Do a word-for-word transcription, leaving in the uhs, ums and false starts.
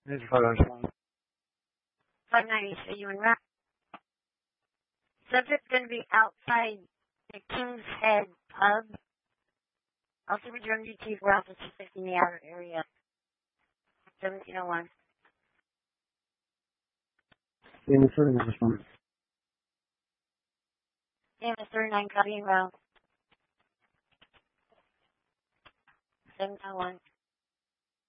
This is five five ninety, so you and Rock. Subject's going to be outside the King's Head pub. Also return to Chief for Officer fifty in the outer area. seventeen oh one. In the third response. Amos thirty-nine, copying route. seven oh one.